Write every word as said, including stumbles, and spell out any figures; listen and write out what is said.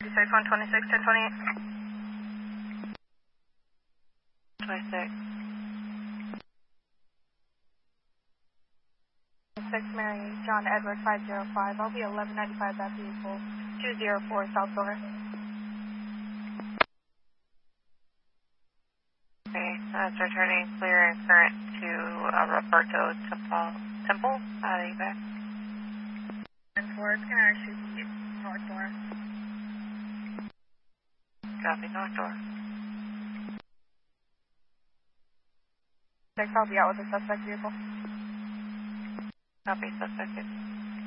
twenty-six, one twenty-six, ten twenty-eight. twenty-six. six Mary, John Edward five zero five. I'll be eleven ninety-five that vehicle. two zero four South Door. Okay, that's returning clear and current to uh, Roberto Temple. Temple? How do you back? And four, it's gonna actually be North Door. Copy, North Door. six, I'll be out with the suspect vehicle. Copy, suspect.